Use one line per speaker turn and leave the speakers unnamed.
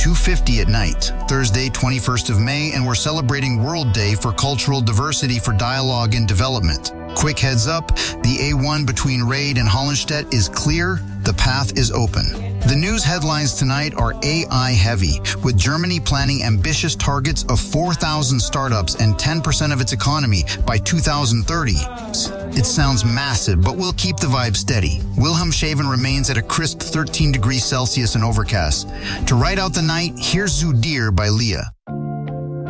2:50 at night, Thursday, 21st of May, and we're celebrating World Day for Cultural Diversity for Dialogue and Development. Quick heads up, the A1 between Raid and Hollenstedt is clear. The path is open. The news headlines tonight are AI heavy, with Germany planning ambitious targets of 4,000 startups and 10% of its economy by 2030. It sounds massive, but we'll keep the vibe steady. Wilhelmshaven remains at a crisp 13 degrees Celsius and overcast. To ride out the night, here's Zudir by Leah.